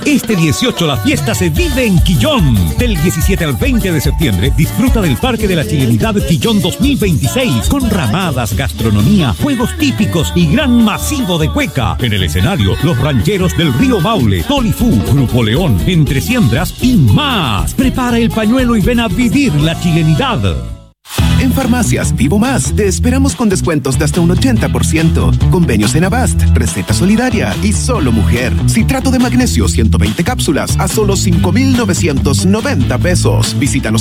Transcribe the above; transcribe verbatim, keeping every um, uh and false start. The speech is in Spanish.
Este dieciocho la fiesta se vive en Quillón. Del diecisiete al veinte de septiembre, disfruta del Parque de la Chilenidad Quillón dos mil veintiséis con ramadas, gastronomía, juegos típicos y gran masivo de cueca. En el escenario, los rancheros del Río Maule, Tolifú, Grupo León, Entre Siembras y más. Prepara el pañuelo y ven a vivir la chilenidad. En Farmacias Vivo Más te esperamos con descuentos de hasta un ochenta por ciento. Convenios en Avast, receta solidaria y solo mujer. Citrato de magnesio ciento veinte cápsulas a solo cinco mil novecientos noventa pesos. Visítanos